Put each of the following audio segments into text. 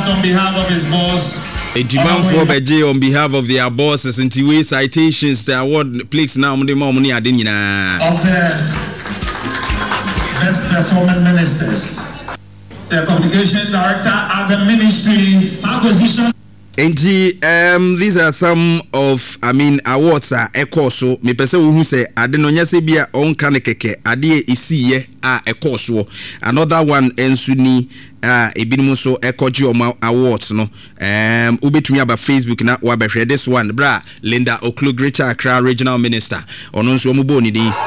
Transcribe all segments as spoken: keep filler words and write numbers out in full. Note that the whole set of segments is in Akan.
on behalf of his boss. A demand for Beji on behalf of their bosses and T W citations, the award plaques now, the money I didn't of the best performing ministers. The communication director at the ministry, our position. And um, these are some of, I mean, awards are echo so. Me pese who say I didn't know say be on kanekeke. Adi isiye a echo so. Another one ensuni ah uh, ebinimu so echo joma awards no. Um, ubetumi aba Facebook na wabehwe this one bra Linda Oklu Greater Accra Regional Minister. Ono nso omubo ni di.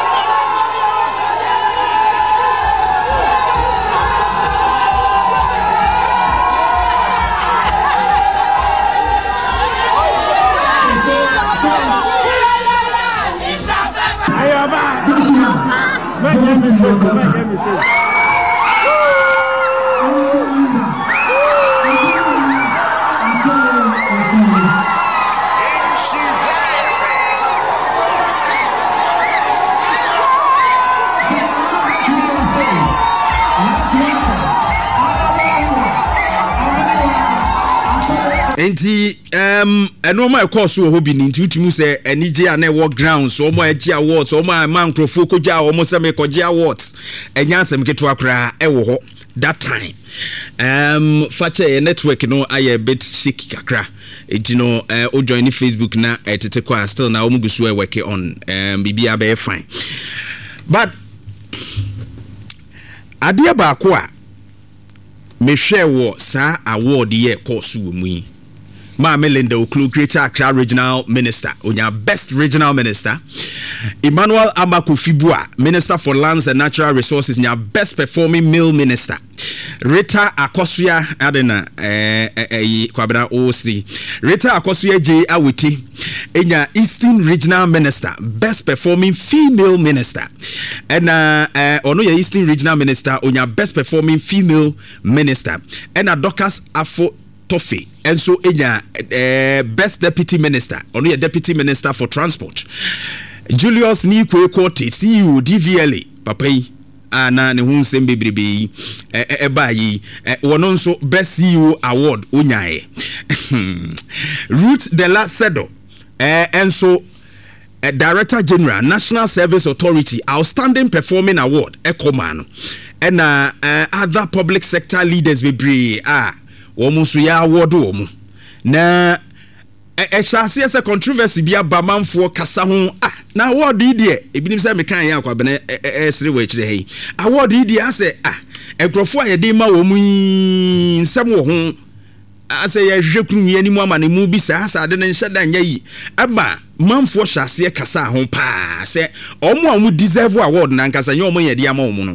Enti um eno ma course wo hobi ni nti utimi se enije ana wo ground so mo agi awards so mo man crofo ko gia o mo se me ko gia awards enya asem keto akra e wo ho that time um fache network no aye bit shaky kakra enti no uh, o join ni Facebook na etete kwa still na o mugusu e work on um bibia be fine but adia ba ko a me hwe wo sa award ye course wo mu yi Ma Melinda Oklu Greater Accra Regional Minister, Onya Best Regional Minister. Emmanuel Amakufibua, Minister for Lands and Natural Resources, Nya Best Performing Male Minister. Rita Akosuya Adena eh eh kwabra Osri. Rita Akosuya J Awiti, Enya Eastern Regional Minister, Best Performing Female Minister. And uh eh ono ya Eastern Regional Minister, Onya Best Performing Female Minister. And a Dorcas Afo Toffee. And so enya uh, Best Deputy Minister, only a Deputy Minister for Transport. Julius Nikwe Kote, C E O D V L A, Papai, ana ne hun sembe brebe e e bayi wono nso Best C E O Award onyae. Ruth Dela Sedo, eh and so uh, Director General, National Service Authority, Outstanding Performing Award, Ekomano. And uh, uh, other public sector leaders be bre ah womu so ya award womu na e shase ese controversy bia bamanfo kasa ho ah na award yi de ebinim se mekan ya kwa bene e sere wa kire hei award yi de ase ah egrofo ayede ma womu nsem wo ho ase ya hwekuru mi animu ama ne mu bi sa asa de ne nheda nya yi aba manfo shase kasa ho pa se omo amu deserve award na nkasa nya omo yede ama omo no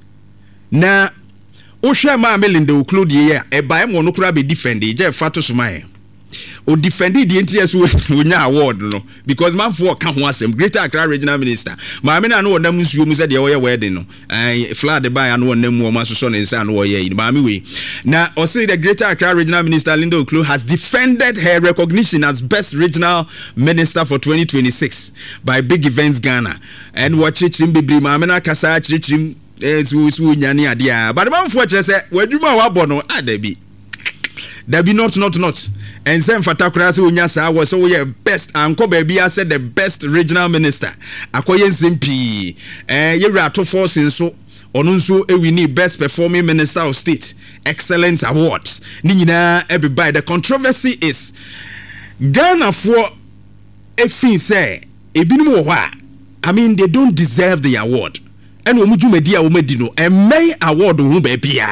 na Osha ma Melinda Oklu die e ba mo no kura be defend e je fato sumae o defend the interest we nya award no because man for ka ho asem Greater Accra Regional Minister ma me na no wonam nsuo mu se de wo wedding no eh flood by no wonam mu o ma so ne nsa no wo ye ma me we na o say the Greater Accra Regional Minister Linda Oklu has defended her recognition as Best Regional Minister for twenty twenty-six by Big Events Ghana and watch chirim bibri ma me na kasa chirim esu su nyane ade a but man for kire se wadwuma wa bo no adabi dabi not not not and sem fatakura se onya sa wo so we best anko ba bia said the Best Regional Minister akoye nsempi eh yewra to force nso ono nso ewini Best Performing Minister of State Excellence Awards ni nyina everybody. The controversy is Ghana for efin say ebinim wo ho I mean they don't deserve the award. And wo mujumedi a wo medi no emay award ho ba bia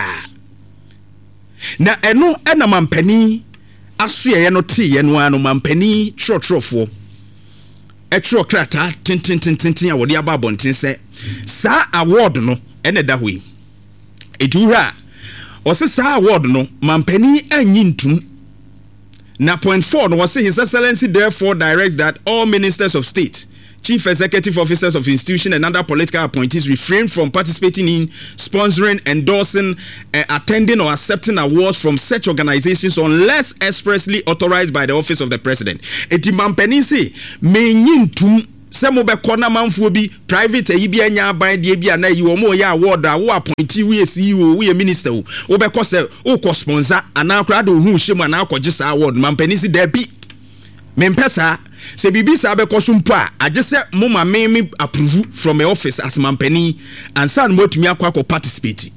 na eno ena mampani asoye no tie no anu mampani trotrofo e tro krata tintin tintin a wo de aba bontin se sa award no ene da hoi edura o se sa award no mampani anyi ntum na point four no was His Excellency therefore directs that all ministers of state, chief executive officers of institutions and other political appointees refrain from participating in, sponsoring, endorsing, uh, attending or accepting awards from such organizations unless expressly authorized by the office of the president. Eti mampeni se menyintum se mo be kɔ na manfo bi private ayi bi anya aban de bi ana yi wo mo ya award a wo appointee we C E O we minister wo be kɔ se wo kɔ sponsor ana kra de hu hye mu ana akɔgye sa award mampani si da bi mempesa se bibi sa be kɔ so mpo a agye se mo ma me me approve from my office as mampani and san mo tumi akɔ akɔ participate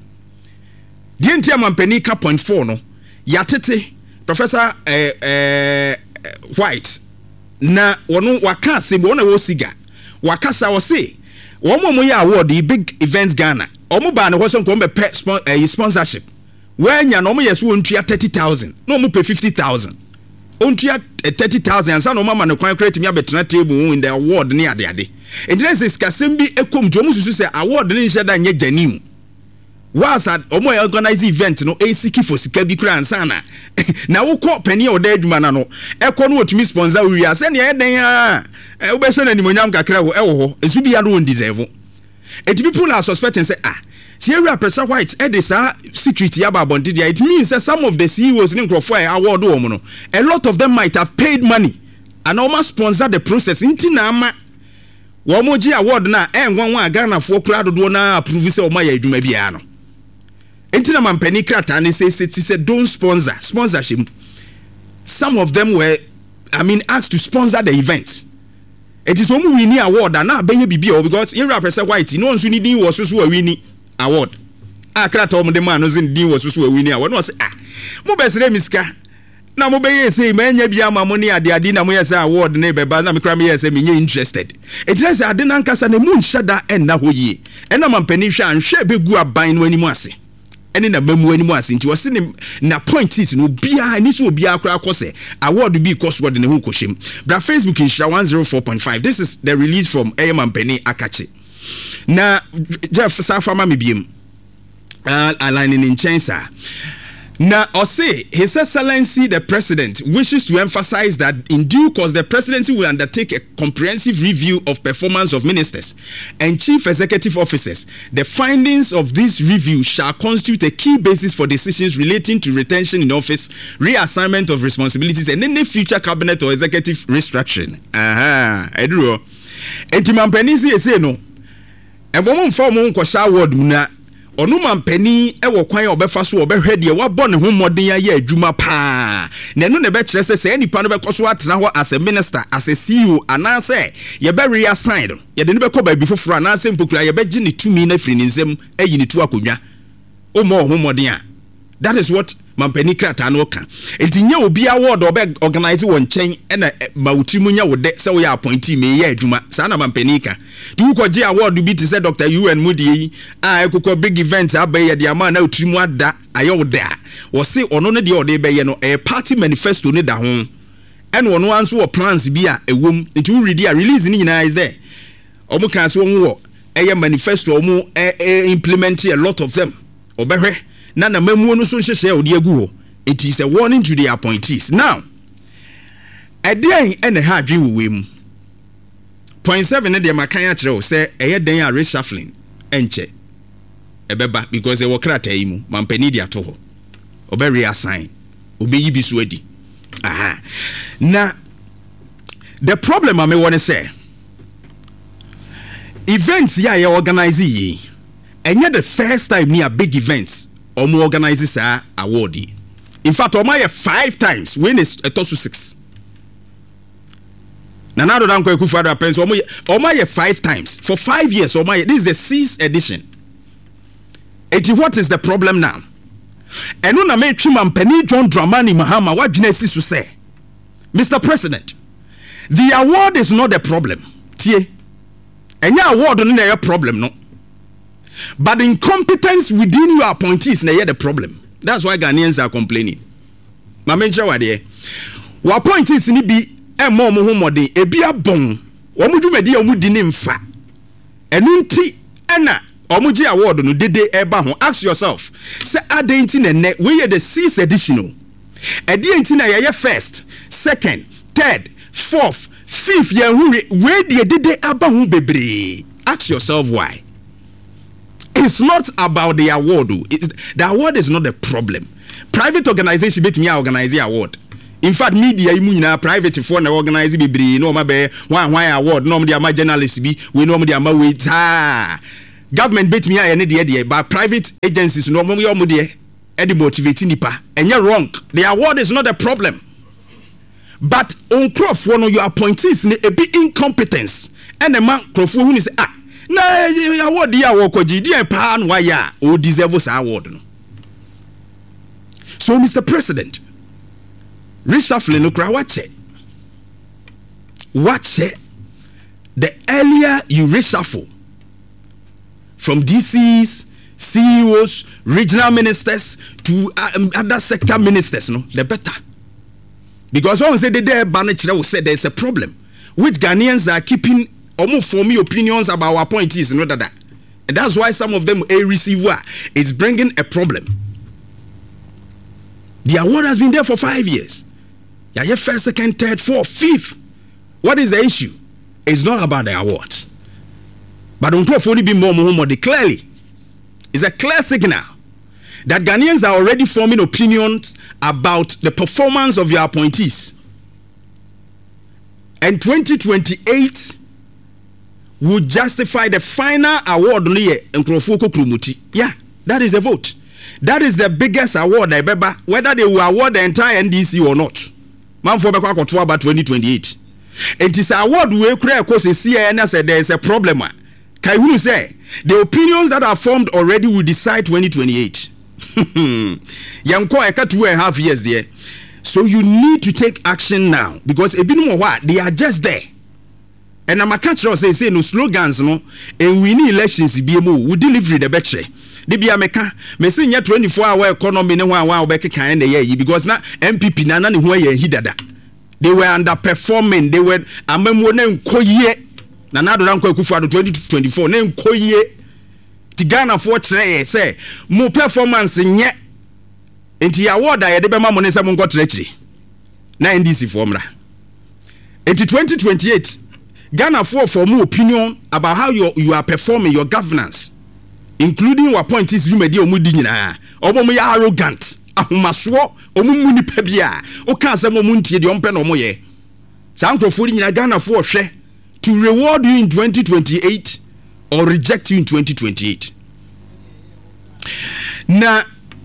die ntia mampani ka point four no yatete Professor eh, eh, White na wono waka se bi wona wo siga waka sa wo se wo mo mo ya award the big events Ghana omo ba na ho so nko be pe uh, sponsorship wanya no mo yeso ontua thirty thousand no mo pe fifty thousand ontua uh, thirty thousand ansa no mama no kwan create me abetena table in the award ne ade ade engineer says kasem bi ekom to mo susu se award ne nhyɛ da nye janim was at omo organize event no A C K for sika bi kura ansa na na wo kɔ pani o da adwuma na no ɛkɔ no otumi sponsor wi ase ne ɛden a e wo be hye na nimonyam kakra wo ɛwo ho esu bi ya no on deserve it people are suspecting say ah Sierra Professor White e de sa secret ya ba bond dia it means that some of the C E Os in Nkrofo award wo mo no a lot of them might have paid money and almost sponsor the process inti na ama wo mo gi award na e nwanwa Ghana fo kura dodo na approve say o ma ya adwuma bia no Intina mampani krata ne say say say don't sponsor sponsorship. Some of them were, I mean, asked to sponsor the event. It is only winning award and not be bibi because here Professor White, you know, once you need was so winning award. Ah, krata om the man was in deal was so winning award. No say ah, mo best remiska. Na mo be say menya bia ma money ade ade na mo yesa award na be ba na me kra me yesa me interested. It is ade na nkasa na mu nhyada en na hoyi. En na mampani hwa anhwe be gu aban no animu ase. Eni na memu animu ase nti wose ne na point is no bia ni so bia akra akose award bi cost word ne hu kohim bra Facebook in Shira one oh four point five. This is the release from Ayman Penny Akachi na Jeff Safama me biem uh aligning in Chensa na or say His Excellency the President wishes to emphasize that in due course the presidency will undertake a comprehensive review of performance of ministers and chief executive officers. The findings of this review shall constitute a key basis for decisions relating to retention in office, reassignment of responsibilities, and any future cabinet or executive restructuring. Aha, Edro. Entimampeni say no. And one form on kwasha word muna. Onu mampani e wo kwan obefa so obehwe de wabɔ ne ho modern ya adwuma pa na eno ne be kyerɛ sɛ sɛ nipa no be kɔso atena hɔ as a minister as a C E O anase ye be reassign ye de ne be kɔ ba bi foforo anase mpokura ye be gye ne tumi na firi ne nsam ayi ne tu akonwa o mo ho modern a that is what mampani krata no ka entinya obi award obe organize won chen e na mawutri munya wo de sɛ wo ya appointee me ye adwuma sa na mampani ka du ko je award bi ti sɛ Doctor U N Mudi yi a ekokɔ big event abaye de ama na utri mu ada ayo de a wo se ono ne de ode be ye no e party manifesto ne da ho ene ono anso wo plans bi a ewom nti wo read a release ni nyina is there omo kan so wo eye manifesto omo e implement a lot of them obehwe na na mamu no so hyehye odi agu ho. It is a warning to the appointees. Now edian ene ha adwen wo mu point seven ne de makan a kire wo say eye den a reshuffling enche ebeba because e wo krata yi mu mampani dia to ho obe reassign obe yi bi so adi. Aha, na the problem I me want to say events ya ya organize yi enye the first time near big events omo organize sa award. In fact, omo ye five times when is a tosu six. Na na do dan kwa Akufo-Addo apens omo omo ye five times for five years. Omo ye, this is the sixth edition. And what is the problem now? Eno na me twi mampani John Dramani Mahama wadwene si so say, Mister President, the award is not the problem. Tie. Enya award no na problem no. But the incompetence within your appointees na the problem. That's why Ghanaians are complaining. Ma mencha wade. Wa appointees ni bi e mo mo ho modern e bi abon. Wo mu dwumadi o mu di ne mfa. Enu nti ena o mu gi award no dede e ba ho. Ask yourself, say adenti na ne we are the sixth edition. Adenti na ye first, second, third, fourth, fifth ye hu we de dede aba ho bebre. Ask yourself why. It's not about the award. It's, the award is not the problem. Private organization bet me organize the award. In fact, media imu private for na organize bebre no ma be one one award no me am journalist bi we no me am wait ah government bet me aye ne de de but private agencies no mo yo mo de e de motivate nipa enye wrong. The award is not a problem, but on crofo no your appointees ne e be incompetence and the man crofo hu ni say ah na award ya wo kwaji di e pa no ya o deserve sa award no. So Mister President, reshuffling no kra watch it. Watch it. The earlier you reshuffle from D Cs, C E Os, regional ministers to um, other sector ministers, no, the better. Because when we say that there will say there's a problem, which Ghanaians are keeping almost forming opinions about our appointees, you know that, and that's why some of them a receiver is bringing a problem. The award has been there for five years. Yeah, first, second, third, fourth, fifth. What is the issue? It's not about the awards. But on top of be more more clearly, it's a clear signal that Ghanaians are already forming opinions about the performance of your appointees. And twenty twenty-eight will justify the final award on the Nkrofo Krumuti. Yeah, that is a vote. That is the biggest award, whether they will award the entire N D C or not. Man for Beko Akoto about twenty twenty-eight. It is award we create because the C I N said there is a problem. Can you say the opinions that are formed already will decide twenty twenty-eight? Yanko eka two and a half years there. So you need to take action now because a bit more what they are just there. And I'm a catcher say say no slogans no and we need elections B M O we deliver the better. They be America, me say nya twenty-four hour economy ne one one obeke kan na ye because na M P P na na ne ho ye hidada. They were underperforming. They were amemo na nkoye na na do ranko Akufo-Addo twenty twenty-four na nkoye. Ti Ghana for kire say mo performance nye enti award a ye de be ma mo ne say mo nkotre kire. Na N D C formula. Enti twenty twenty-eight Ghana for for more opinion about how you you are performing your governance, including your appointees you made omudi nyina obo mo ya arrogant ahomaso omu muni pa bia o ka asem omu ntie de ompe no mo ye sa nkrofo nyina Ghana for hwe to reward you in twenty twenty-eight or reject you in twenty twenty-eight. Na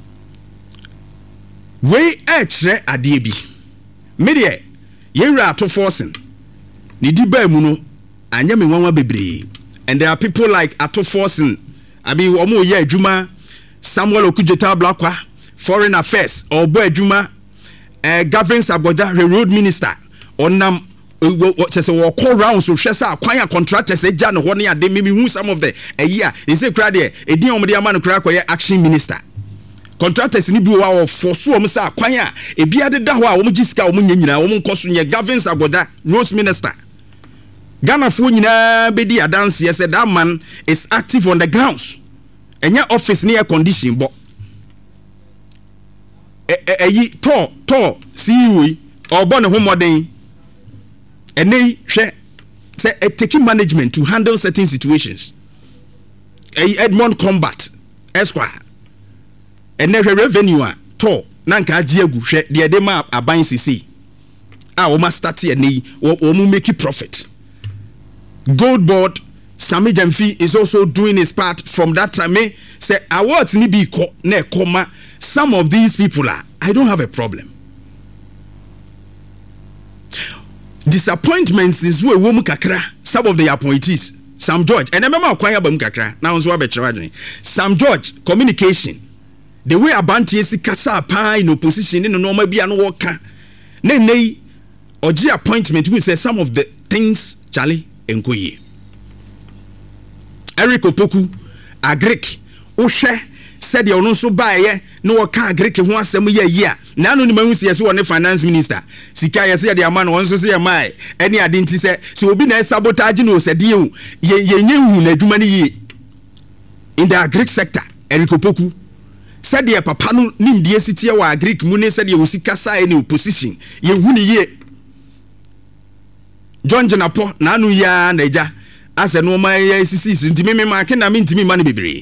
we e kire ade bi me de ye wura to forcing ni di ba mu no anya me nwanwa bebre, and there are people like Ato Forcing. I mean, omo ye adwuma Samuel Okudjeta Blakwa, foreign affairs, or boy adwuma eh Gavin Saboda, road minister, onam what say we call round so hwesa akwan contractors e ja no ho ne ade me hu some of the a year he say kra de e din omo de ama no kra koye action minister. Contractors ni bi wa for so omo say akwan a e bia de da ho a omo gisika omo nyanyina omo nkoso nye Gavin Saboda, road minister. Ghana for nyina be di adanse ye said that man is active on the grounds. Enya office near condition but eyi to to C E O or born home modern ene hwe say taking management to handle certain situations. Eyi Edmond Combat Esquire ene hwe revenue a to na nka agi agu hwe de de ma aban sisi a o ma start ene o mu make profit. Gold Board Sami Jamfi is also doing his part from that time. Me say awards ni bi ko na koma. Some of these people are I don't have a problem. Disappointments is where womu kakra some of the appointees Sam George and remember kwanya bam kakra na nso abetrewa Sam George communication the way abantie si kasa pa in opposition no normal bia no worka na nei oji appointment we say some of the things Charlie enkoye Eric Opoku Agric ohwe said the ono so baaye no waka Agric ho asem ye ye na no ni mahu se yes won finance minister sika yes ye the man won so se mai any ade nti se se obi na sabotage no se de ye ye nyehu na adwuma ni ye in the Agric sector. Eric Opoku said the papa no nim die sitie wa Agric mu ne said the osika sai ni opposition ye hu ni ye John Jenapo na anu ya na eja ase no ma ya sisi ntimi me ma ke na me ntimi ma ne bebre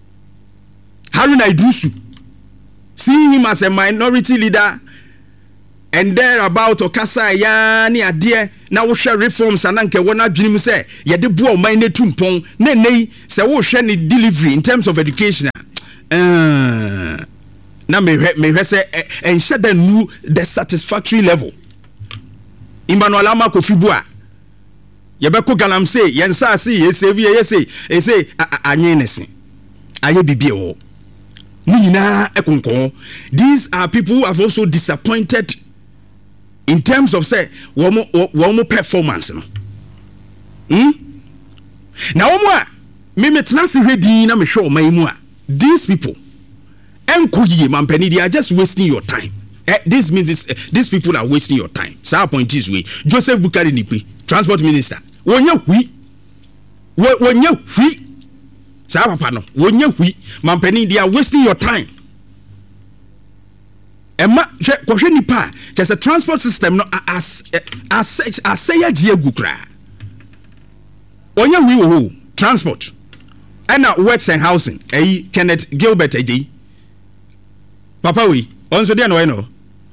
Haruna Idrusu seeing him as a minority leader and there about okasa ya ni ade na wo hwe reforms ananka wona dwenim se ye de bo o man ne tumpon na nei se wo hwe ni delivery in terms of education uh, na me me hwe se enhye da nu the satisfactory level Emmanuel ama ko fibu a ye be ko galamse ye nsa se ye se ye se e se anwe nese aye bibie ho ni nyina ekonkon. These are people who have also disappointed in terms of say one more performance no hmm na wo mo a me metena se hwedi na me hwe o man mu a these people enkoyie mampani they are just wasting your time. Eh, this means this, uh, these people are wasting your time. Sa point is we Joseph Bukari Nipi, transport minister. Wonya hui. Wonya hui. Sa papa no. Wonya hui. Mampeni they are wasting your time. Emma kwahwe nipa just a transport system no as as as say gie gukra. Wonya hui wo transport. And now works and housing. Eh Kenneth Gilbert eji. Papa we onso dey no no.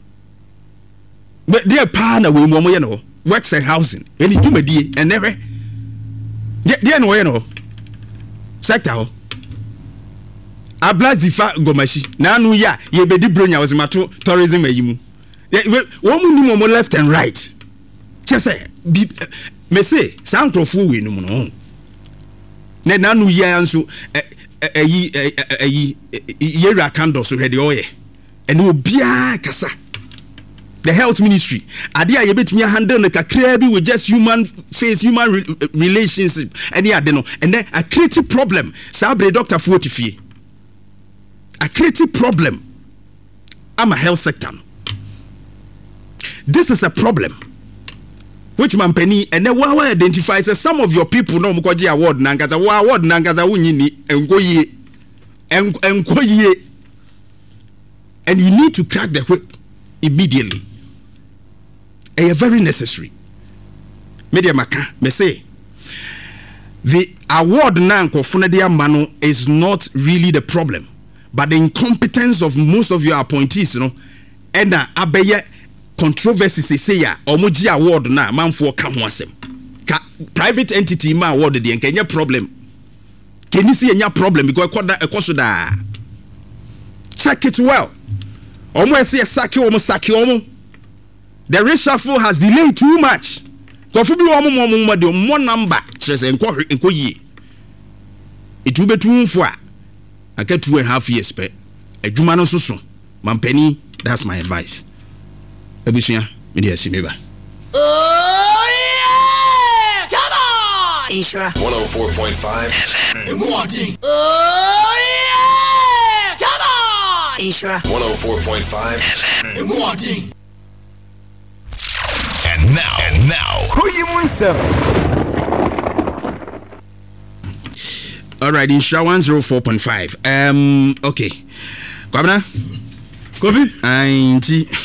But dear partner we mo ye no works and housing any tumedie and never dear no no sector ho ablazifa gomashi na anu ya ye bedi bronya was mato tourism ayimu wo mu ni mo left and right chese me say sankrofo we no no na na anu ya nso ayi ayi yera kando so hwede oye ene obia kasa. The health ministry adia ye betumi handle na kakra bi with just human face human re relationship any ade no and then a creative problem sabre doctor fortifie a creative problem am a health sector. This is a problem which mampani and then we identify say some of your people no mkoji award na ngaza wa award na ngaza wunyini enkoyie enkoyie and you need to crack the whip immediately. A very necessary. Media maka me say the award na nkofuna dia mano is not really the problem, but the incompetence of most of your appointees, you know, and na abeye controversy say ya omoji award na manfo ka ho asem. Ka private entity ma award de enka problem. Can you see any problem because ekoso da. Check it well. Omo say saki omo saki omo. The reshuffle has delayed too much. Kofu bi omo mo mo de mo number chese enko enko yi. It will be too far. I get two and a half years pe. Adwuma no so so. Mampani, that's my advice. Ebusua, me dey see me ba. Oh yeah! Come on! Ishra one oh four point five. Oh yeah! Come on! Ishra one oh four point five. And now, and now, all right, in Shah one oh four point five. Um, okay. Governor? Kofi? I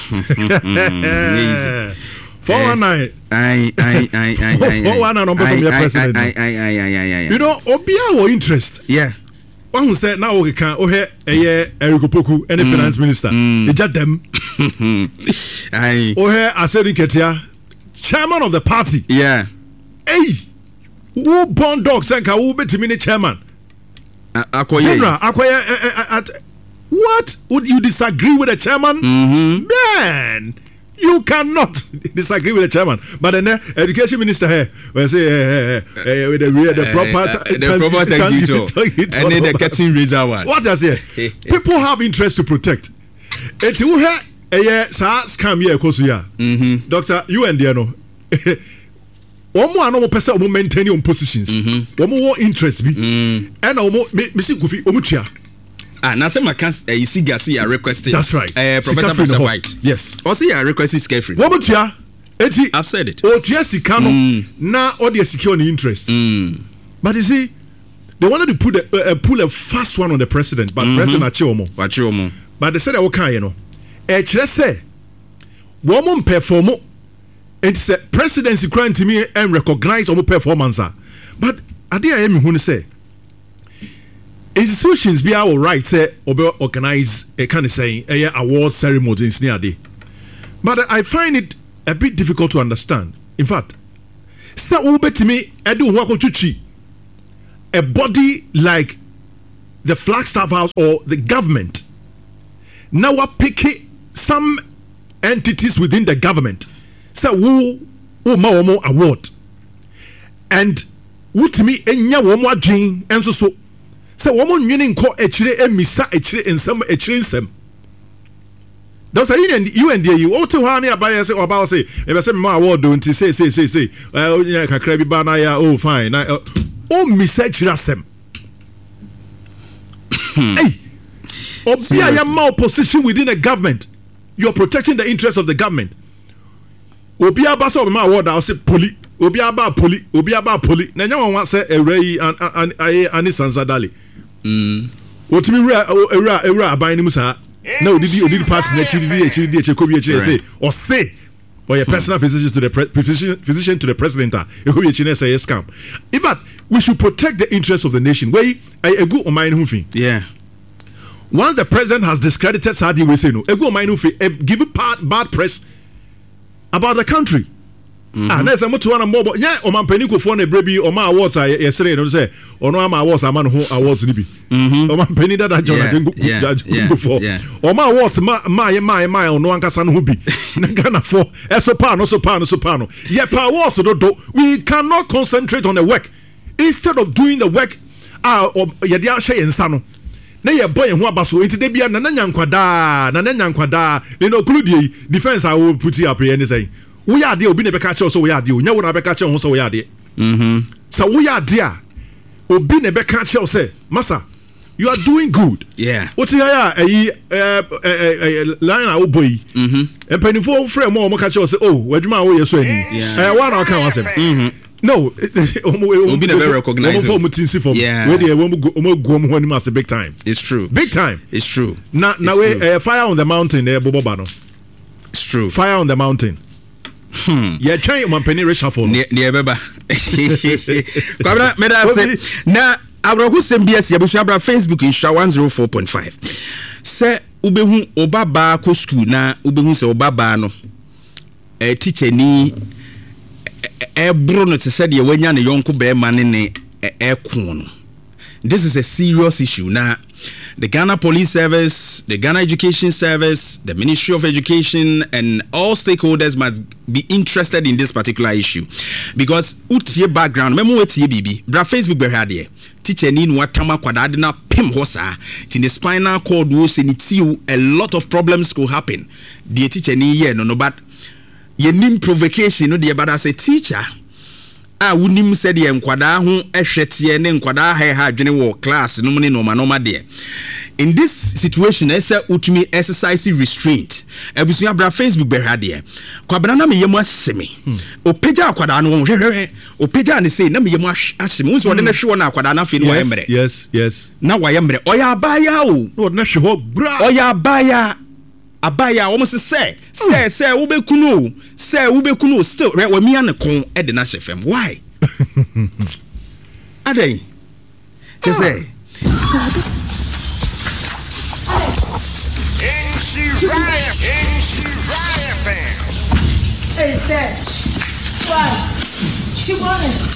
four one nine. I, I, I, I, four one nine number from your president. I, I, I, I, I, you know, Obia or interest. Yeah. One who said now we can oh here a Eric Opoku and the mm. finance minister. Mm. They just them. I oh here Aseri Ketia, chairman of the party. Yeah. Hey, who born dog senka who be to chairman? Akoye. General Akoye. What would you disagree with the chairman? Mm-hmm. Man, you cannot disagree with the chairman. But then the education minister here will say uh, uh, uh, with the, the proper uh, uh, the proper thank you to and then the cutting razor one. What I say? People have interest to protect. It's who here a sa scam here kosu ya. Doctor, you and there no. One more no person will maintain your positions. One more interest be. And one more me see Kofi omutia. Ah, now say my cans uh, you see Gasi are requesting. That's right. Uh, Professor Professor White. Yes. Also you are requesting Skefri. What about ya? Eti. I've said it. Oh, yes, Sikano. Now all they secure the interest. Mm. But you see, they wanted to put a, uh, pull a fast one on the president, but mm-hmm. President Achiomo. Achiomo. But they said they okay, you know. Eh, say, woman perform. It's a presidency crying to me and recognize our performance. But I didn't hear me say. Institutions be our right say or organize a kind of saying a award ceremony in Sneade. But I find it a bit difficult to understand. In fact, so ubetimi edu wakochuchi a body like the Flagstaff House or the government now are picking some entities within the government. So who who ma award and wutimi enya wo mo adwen enso so so wo mo nwene nko echire emisa echire ensam echire nsam. Doctor you and you and you o to ha na abaye say oba say e be say me award don't say say say say eh onya kakra bi ba na ya oh fine na o misa echire asem. Hey, obia ya ma opposition within a government, you're protecting the interests of the government. Obia ba so ma award I say poli obia ba poli obia ba poli na nya won say ewrai an ani sansadale. Mm. Wotimi wura ewura ewura aban ni musa na odidi odidi party na chidi e chidi e chekobi e chidi say or say or your personal physician to the pre- physician physician to the president e ko be chine say scam. In fact, we should protect the interests of the nation. Where a good o mind hu yeah. Once the president has discredited Sadi, we say no. A good mind hu give bad bad press about the country. Mm-hmm. Ah, there's a much one more. Yeah, o man peniko for na brebi o ma awards I yesterday no say o no am awards am no awards ni bi. O man peni that that Jonathan go for. O ma awards ma ma ma ma o no ankasa no bi. Na Ghana for eso pa no so pa no so pa no. Yeah, pa awards do do. We cannot concentrate on the work instead of doing the work. Ah, ye dia hye yensa no. Na ye boy ho abaso enti de bia na na nyankwada na na nyankwada. You know, include defense I will put up here and say we are there, obi ne beka che so we are there. Nya wo na beka che ho so we are there. Mhm. So we are there. Obi ne beka che say, "Masa, you are doing good." Yeah. What here ya eh eh line a oboyi. Mhm. E penifo frame mo mo ka che say, "Oh, wadwuma wo ye so ani." Eh wa na ka wa say. Mhm. No, obi ne be recognize. Omo mo tinsi for. We dey omo omo go omo ho as a big time. It's true. Big time. It's true. Na na we fire on the mountain eh boboba no. It's true. Fire on the mountain. Hmm. Yeah, try my penny reshuffle. Near Beba. Kwabra, me da say na abrohu sembias yabusua bra Facebook in Sha one oh four point five. Say ubehu obaba ko school na ubehu se obaba no eh teacher ni e bro no te said ye wanya ne yonko be ma ne ne e ko no. This is a serious issue now. The Ghana Police Service, the Ghana Education Service, the Ministry of Education, and all stakeholders must be interested in this particular issue. Because utie background, memo wetie bibi, bra Facebook be hade. Teacher ni nwatama kwadade na pim hosa. In the spinal cord wo se nitiu, a lot of problems could happen. The teacher ni ye no no but ye nim provocation no the bad as a teacher. Ah, wunim said ye nkwada ho ehwetie ne nkwada ha ha adwene wo class no ne no ma no ma de. In this situation, I say utumi exercise restraint. Ebusua bra Facebook be hade. Kwabana na meyemu aseme. Opeja akwada no hwehwe. Opeja ne say na meyemu aseme. Unso de na hwe na akwada na fe no yemre. Yes, yes. Na wa yemre. Oya abaya o. No na hwe ho bra. Oya abaya. Abaya almost say say say wo be kunu say wo be kunu still right we mia ne kon e de na hwefem why adai just say in she riot in she riot fan Hey, say, why? She wanted.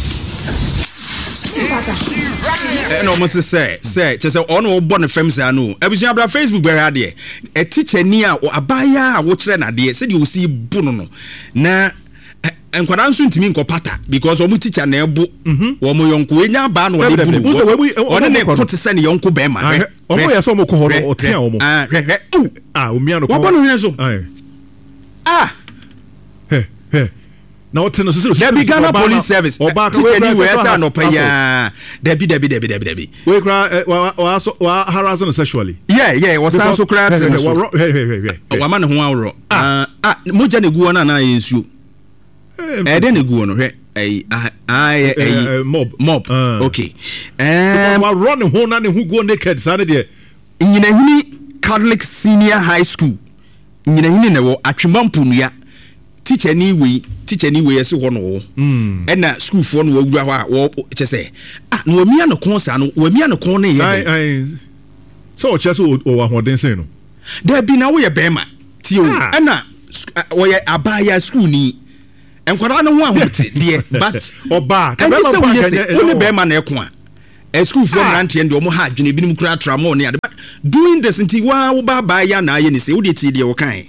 And almost say, say, just on all born femmes. I know. I was your Facebook where I did a teacher near or a buyer, which then I did said you will see Bruno. Now, and quite answering to me pata because omu teacher na ebu omu yonku enya ba no de bunu one na put send yonku be ma omu ya so omu ko horo otia omu ah ah omi ano ko wabonu hene so ah he he na what no so there be Ghana Police Service teacher ni we say no pa ya debi debi debi debi debi we kra wa so wa harassing sexually yeah yeah was so kra he he he wa ma ne ho awro ah ah moja ne guo na na yensuo eh den egu no hwe eh eh mob mob okay um wa run ho na ne hu go naked sa ne de nyina hini Catholic Senior High School nyina hini ne wo atwemampo nua teacher ni we teacher ni we ese ho no wo e na school fo no wawura ho a wo che se ah no wamia no kon sa no wamia no kon ne ye ai so che so o wa hoden se no there be na wo ye bema ti o e na wɔyɛ abaya school ni nkwadaa no ho ahote deɛ but ɔbaa ɛne sɛ woyɛ sɛ wone bɛrima na ɛko a ɛschoolfoɔ mmeranteɛ no deɛ ɔmo ha adwene binom kora tramɔ ne ade but doing this nti waa woba abaya na ayɛ ne sɛ wode tie deɛ wɔkae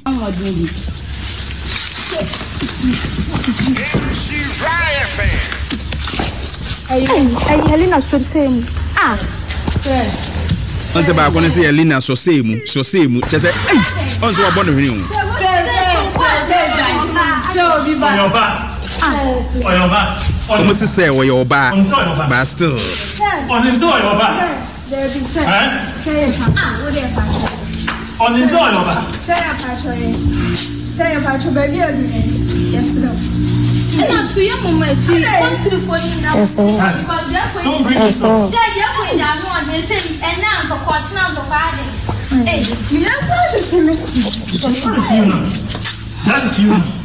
Ay, Helena Sosemu. Ah, sir. On se ba kono se Helena Sosemu, Sosemu. Che se, ei, on se wa bɔ no hwene o. Sir, sir, sir. So bi ba. Oyoba. Oyoba. Como se sɛ wɔyɛ ɔbaa. But still. Onim se Oyoba. There be sir. Eh? Sir, ah, wo dey pa. Onim se Oyoba. Sir, pa choye. Sir, pa cho baby odine. Yes, no. Ina tuye mama tu come to the phone now. Yes, sir. Don't bring this up. Say you go down one they say and now for coach now for party. Hey, You know what is me? That is you now. That is you now.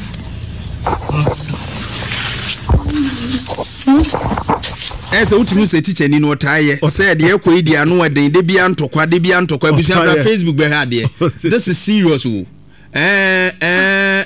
Ɛsɛ wotumi sɛ teacher ni no ɔtaayɛ sɛ deɛ ɛkɔ yi deɛ ano ɛden de bia ntɔkwa de bia ntɔkwa abusua ba Facebook bɛhwɛ adeɛ this is serious o eh eh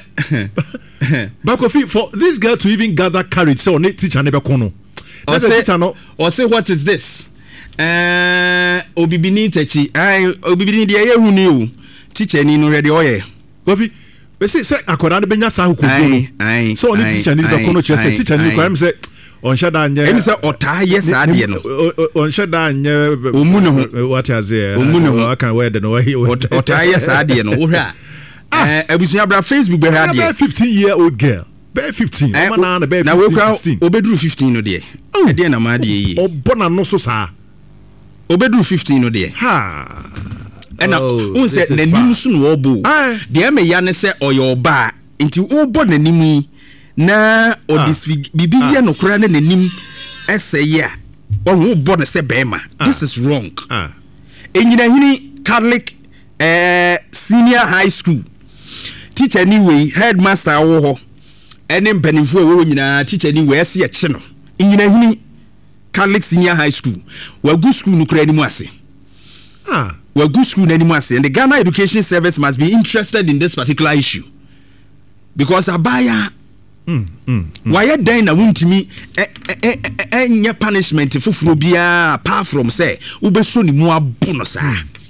But Kofi, for this girl to even gather courage, so on teacher never kono. Or say, or say, what is this? Uh, Obibini techi. I Obibini dia ye huni o. Teacher ni no ready oye. Kofi, we say say akoda ne benya sa hukumu. So on teacher ni the kono chese teacher ni kwa say on shada anye. Em say otaye sa de no. On shada anye omu no ho. What has there? Omu no ho. Aka we de no. Otaye sa de no. Wo hwa. Eh abusua bra Facebook be hwa de. fifteen year old girl. Be fifteen. Mama na na be fifteen. Na we kwa obedru fifteen no de. E de na ma de yi. Obona no so sa. Obedru fifteen no de. Ha. Ena un se nanim so no obo. De me ya ne se oyoba nti obo nanim na odisfig bibi ye no kra na nanim eseye a won obo ne se bema. This is wrong. Ah. Enyina hini Catholic eh senior high school teacher anyway headmaster wo ho ene mpanimfo wo nyina teacher anyway ase ye che no nyina hini Catholic senior high school wagu school no kra ni mu ase ah wagu school na ni mu ase and the Ghana Education Service must be interested in this particular issue because abaya mm mm why then na wuntimi enya punishment foforo bia apart from say ubeso ni mu abu no sa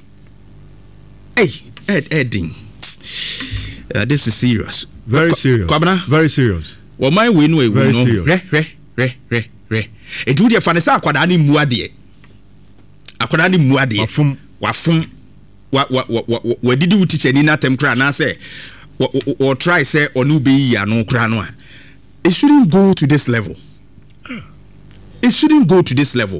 hey ed edding Uh, this is serious. Very serious. Kwabena? Very serious. Well, my way no way Very no. serious. Re re re re re. E do dey fanesa akwada ni mu ade. Akwada ni mu ade. Wafum. Wafum. Wa wa wa wa didi u teacher ni na tem kra na say or try say onu be yi anu kra no a. It shouldn't go to this level. It shouldn't go to this level.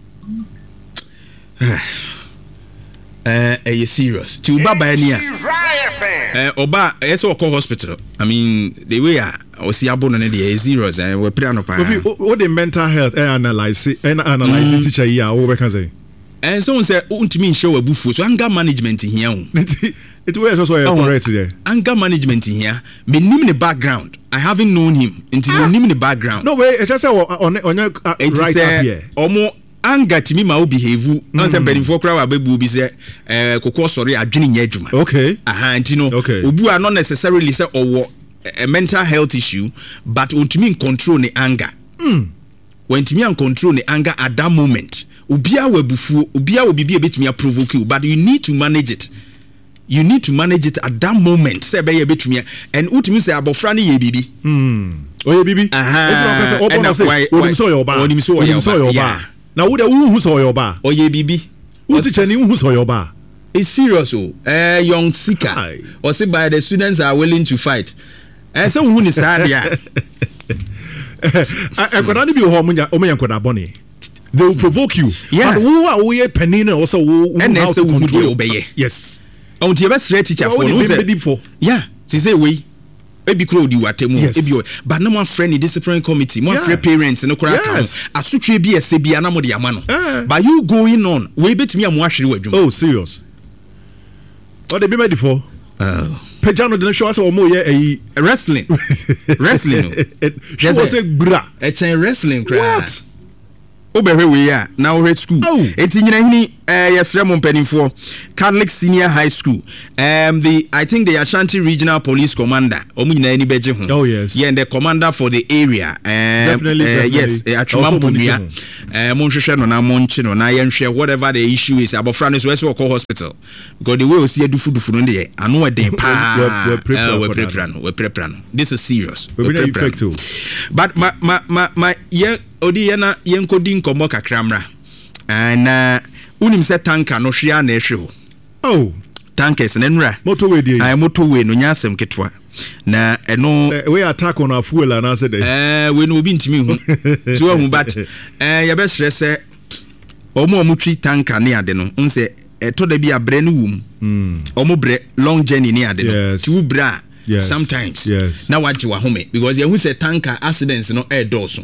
Uh, are you serious? To Baba Nia. Uh, Oba, yes, or call hospital. I mean, the way I was see abon and the serious and we're pretty on a what the mental health analyze and analyze mm. teacher here, what can say? And someone said, won't mean show a buffo, so anger management in here. It was also a correct today. Anger management in here, me name in the background. I haven't known him until ah. name in the background. No way, it's just on on your uh, right up here. Omo anger timi ma behave na se benifo kra wa bebu bi se eh kokko sorry adwene nya adwuma okay aha ntino obu are not necessarily say owo a mental health issue but ontimi control the anger mm when timi an control the anger at that moment obia wa bufuo obia wo bibia betimi a provoke you but you need to manage it you need to manage it at that moment say be ye betumi and utimi say abofra ne ye bibi mm oye bibi aha and why why so your ba onim so your ba na wo de wo hu so your ba oye bibi wo teacher ni hu so your ba it's serious oh eh young seeker or say by the students are willing to fight eh say hu ni sadia eh koda ni bi ho mo nya o me koda boni they will provoke you yeah. but wo a wo ye penny na also wo how to control obey yes on the best teacher for no say yeah she say we ebi kro di watemu ebi but no one friend disciplinary committee one yeah. friend parents no kra account asutwe bi ese bia na mo de ama no but you going on we betimi am ahwere wadwuma oh serious what they be made for oh pejano de show us o mo ye eh wrestling wrestling just say bra e chen wrestling kra what Obehwe we ya na wo school. Enti nyina hini eh yesre mo mpanimfo Catholic Senior High School. Um the I think the Ashanti Regional Police Commander. Omu nyina ni beje ho. Oh yes. Yeah, the commander for the area. Um, definitely, uh, definitely. Yes, Atwamponia. Eh mo nhwehwe no na mo nchi no na ye nhwe whatever the issue is. Abofra no so we so call hospital. Because the way we see adufu dufu no dey anu e den pa. We prepare no, we prepare no. This is serious. We prepare. But my my my my yeah odi yana yenkodi nkomo kakramra na unim se tanker no hwea na ehwe ho. Oh, tankers na nra motorway dey. Ai motorway no nyasem ketwa na eno we attack on our fuel and answer dey. Eh we no obi ntimi hu ti wa hu but eh ye be hwere se omo omo twi tanker ne ade no nse eto da bi abre no wum mm omo bre long journey ne ade no ti wo bra sometimes yes. Na waji wa home because ye hu se tanker accidents no air doors.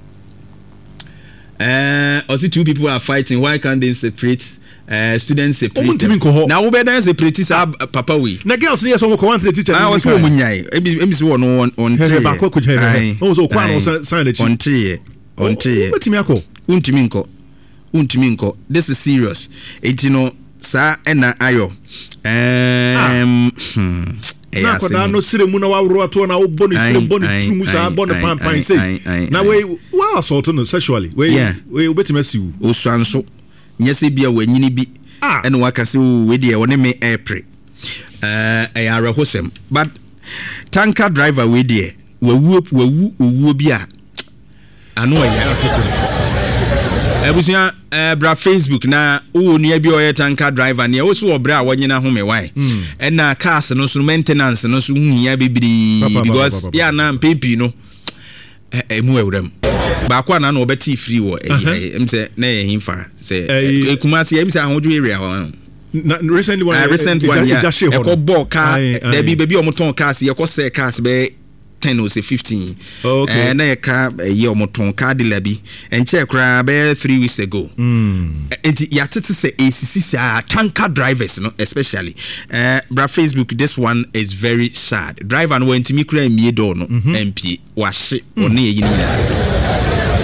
Uh, also two people are fighting. Why can't they separate? Uh, students separate. Now we better separate this papa we. Na girls here so ko the teacher. I was so munyai. Ebi ebi so no on on three. Ba ko ko je. O so kwa no sign the on three. On three. Wetin akọ? Untimi nko. Untimi nko. This is serious. It you know sa ena ayo. Um na ko na no sire mu na wa woro ato na wo boni sire boni tumu sa boni pan pan say na we wa assault no sexually we we obetima siwu osuanso nyese bia wanyini bi ene waka se we de woni me april eh ayare hosem but tanker driver we de wawu wawu owu bi a ano ya ebusia eh bra Facebook na wo nua bi oye tanker driver ne wo so obra a wonyina home why and na cars no so maintenance no so hunya bibiri because ya na mpepi no eh mu ewrem ba kwa na na obeti free wo eh em say na ye himfa say ekumasi em say ahodu area ho recently one recent one ya e ko ball car there be baby omoton cars ye ko sell cars be ten or say fifteen. Okay. And na ka ye omoton car dealer bi enche kra be three weeks ago. Mm. And ya tete say A C C tanker drivers no especially. Uh bra Facebook this one is very sad. Driver no ntimi kra mie do no M P wahye one ye yini.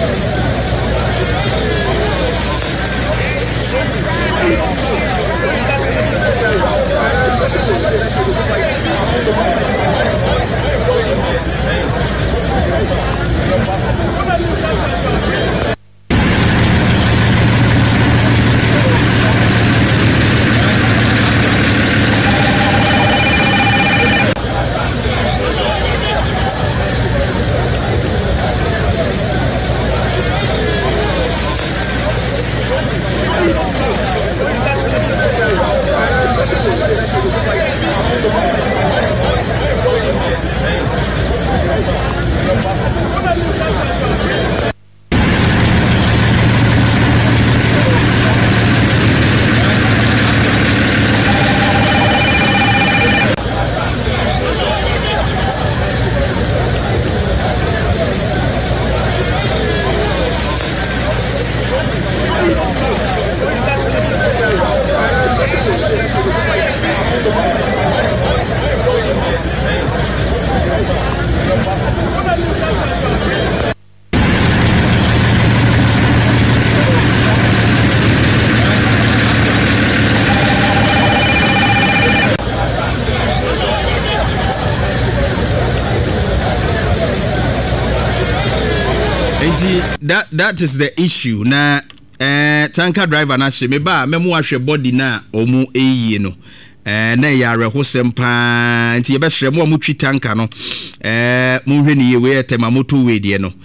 That that is the issue. Na eh tanker driver na she me ba me mo ahwe body na omu eyi no. Eh na ya rehosem pa nti ye be hwe mo mo twi tanker no. Eh mo hwe ni ye we etema motor we de no.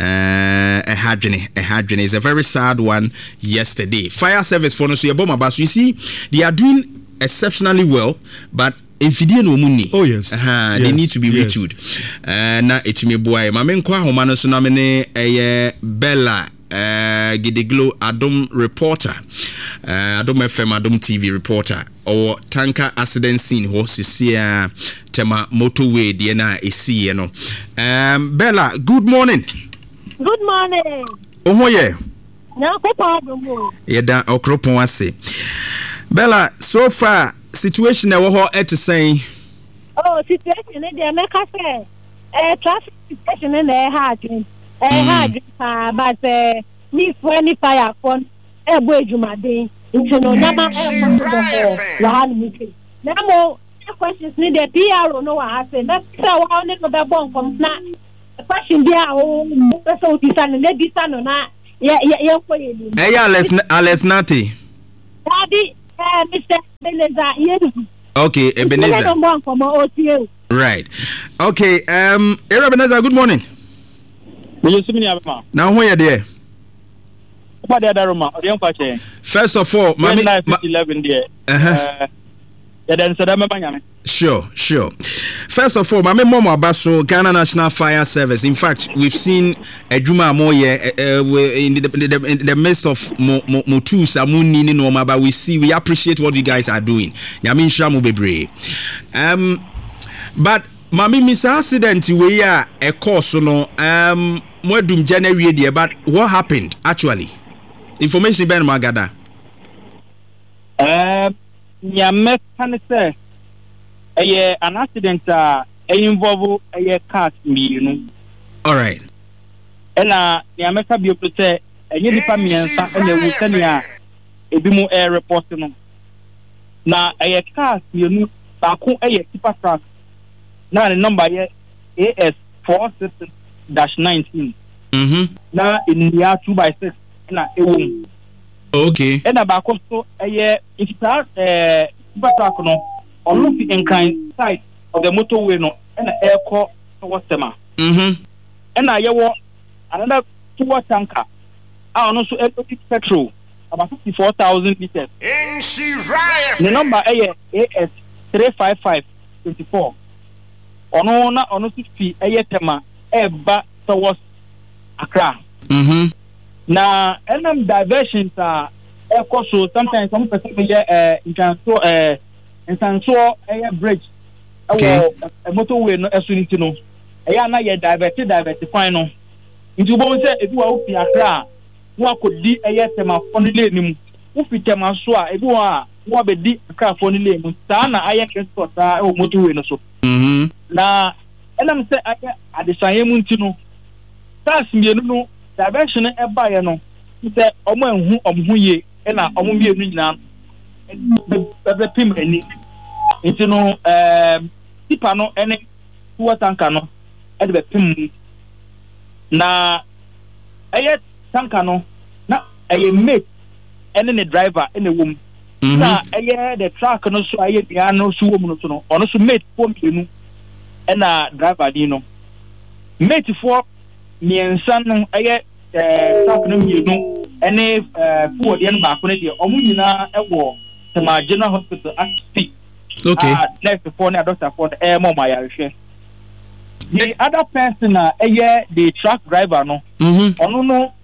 Uh, a hadrene, a hadrene is a very sad one yesterday. Fire service for no so bomb basu. You see, they are doing exceptionally well, but if you didn't know money, oh yes, uh-huh, yes, they need to be yes. retooled. Uh, na it's me boy. My main kwa homano so namene a Bella uh, Gidiglo Adom reporter, uh, Adom F M Adom T V reporter, or tanker accident scene ho sisia tema motorway the na esi you know. Um, Bella, good morning. Good morning. Oh yeah. Na ko pa do mo. Yeda okropon ase. Bella, so far situation e wo ho et say. Oh, situation e dey make us eh traffic situation e na hard. Eh hard but eh me for any fire phone e bo ejumade nti no nyama e ko ko wa han mi na mo questions ni the P R O no wa say na say wa ne no be bon kom na question dia o so ti san ne di san na ya ya ko ye ni eh ya Alex Alex Nati daddy eh Mister Ebenezer yes okay Ebenezer right okay um Ebenezer good morning me yesumi ni abema na ho ye de kwa de adaroma o de nfa che first of all mami eleven there uh yeah then so that me banya me sure sure first of all mami momo abaso Ghana National Fire Service in fact we've seen adwuma mo ye in the, in the, in the midst of mo mo, mo two samuni ni no but we see we appreciate what you guys are doing nyame nhira mo bebre um but mami miss accident we ya e course no um mo adum January there but what happened actually information ben magada um nyame kan say eh an accident uh involve eh cars mienu all right ena nyame ka bio say enye dipa miensa ena wu tania ebi mu air report no na eh cars mienu ba ko eh tipa truck na the number ye A S four six dash nineteen mhm na in year two by six na ewum okay ena ba ko so eh ifta eh tipa truck no on look in kind side of the motorway no and the air core towards them. Mhm. And I hear another two tanker. I also empty petrol about fifty-four thousand liters. The number A S three five five twenty-four. Ono na ono fifty a tema eba towards Accra. Mhm. Na N M diversions are air core so sometimes some person uh you can so uh and so a bridge a motorway no esuniti no eya na ye divert divert kwan no nti bo se ebi wa ofi Accra wo akodi eye tema fonile nim wo fitema so a ebi wa wo be di Accra fonile nim sa na aye transport a o motorway no so mhm na enam se aye adesaye mu nti no tas mienu no diversion e ba ye no se omo enhu omhu ye na omo mienu nyina bebe pim eni nti no um tipa no ene tuwa tanka no e de be pim na eye tanka no na eye mate ene ne driver ene wom na eye the truck no so aye bia no so wom no so no ono so mate fo mienu ena driver di no mate fo miensa no eye eh truck no mienu ene eh fo de no ba ko ne de omu nyina ewo Tema General Hospital at speak. Okay. Uh, next before the doctor for the air more my The other person, uh, the truck driver, no. Mhm. Oh no no.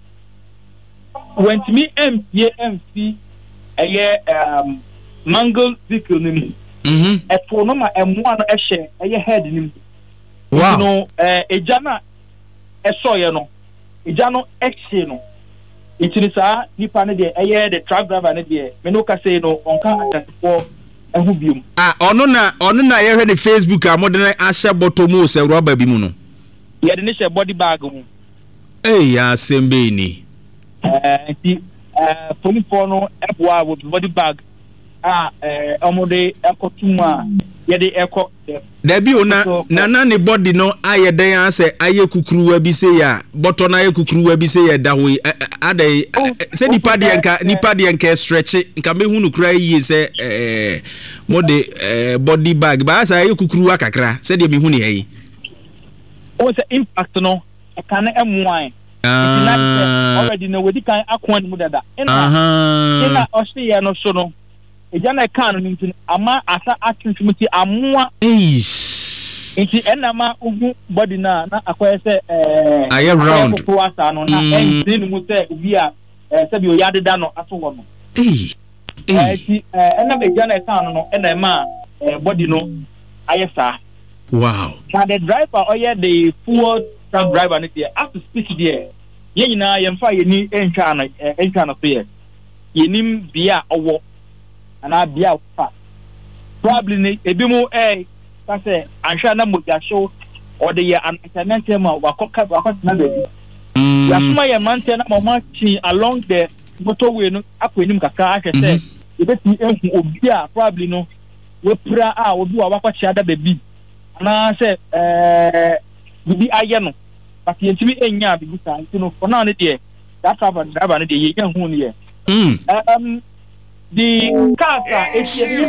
Went me M P M C, a um mangled vehicle name. Mhm. A phonoma and one a share a head name. Wow. You know, uh, a jana a soya no, a jano X no. It is a nipa ne de eh the truck driver ne de me no ka say no onka atafo ehu biom ah ono na ono na ye hwe ne Facebook a modern ahye botomu se rubber bi mu no ye de ne she body bag mu eh ya sembe ni eh ti eh police no eboa with body bag ah eh omode ekotum a ye de eko da bi ona na na ne body no aye den ase aye kukuruwa bi se ya boto na aye kukuruwa bi se ya da ho adai se nipa de nka nipa de nka stretch nka me hunu kura yi se eh mode eh body bag ba asa aye kukuruwa kakra se de me hunu yi o se impact no e kan emwan ah already no we di kan akwan mu dada aha ina o se ye no so no ejana kan no ntin ama asa atwentwumti amoa eish nti enama ugu body na na akwese eh aye round ko asa no na entin mu se obi a se bi o yade da no aso wo no eh eh ti enama ejana kan no ena ma body no aye sa wow na the driver or yeah the full truck driver ne there as to speak there ye nyina ye mfa ye ni entwa no entwa no so ye ye nim bia owo ana bia fa probably ne ebi mu eh ka say anhwa na moja show or the an internet ma wa koka wa koka na be yasoma yɛ mante na mama chi along the motorway no akɔnim kakra ahwɛ sɛ ebeti ehu obi a probably no we pra a obi wa wakɔkye ada baby na sɛ eh bibi ayɛ no but yɛntimi enya bibi saa nti no for now ne deɛ that driver driver ne deɛ yɛ hu ne yɛ um the car car